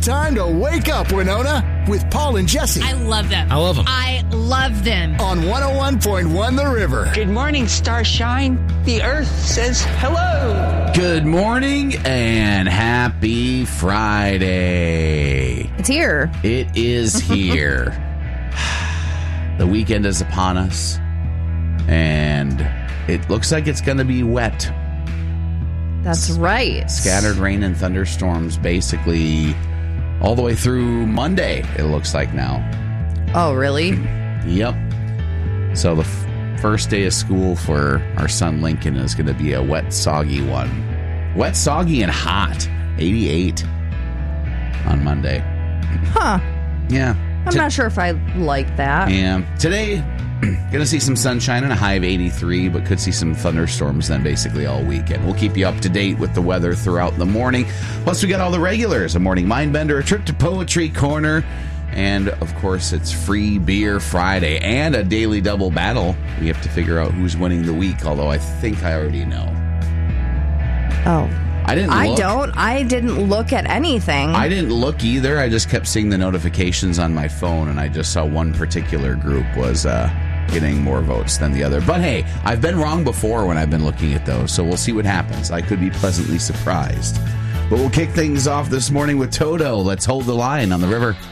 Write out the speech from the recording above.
time to wake up, Winona, with Paul and Jesse. I love them. I love them. I love them. On 101.1 The River. Good morning, Starshine. The Earth says hello. Good morning and happy Friday. It's here. It is here. The weekend is upon us, and it looks like it's going to be wet. That's right. Scattered rain and thunderstorms basically all the way through Monday, it looks like now. Oh, really? Yep. So the first day of school for our son Lincoln is going to be a wet, soggy one. Wet, soggy, and hot. 88 on Monday. Huh. Yeah. I'm not sure if I like that. Yeah. Today, going to see some sunshine and a high of 83, but could see some thunderstorms then basically all weekend. We'll keep you up to date with the weather throughout the morning. Plus, we got all the regulars, a morning mind bender, a trip to Poetry Corner, and, of course, it's Free Beer Friday and a daily double battle. We have to figure out who's winning the week, although I think I already know. Oh. I didn't look at anything. I didn't look either. I just kept seeing the notifications on my phone, and I just saw one particular group was getting more votes than the other. But hey, I've been wrong before when I've been looking at those, so we'll see what happens. I could be pleasantly surprised. But we'll kick things off this morning with Toto. Let's hold the line on the river.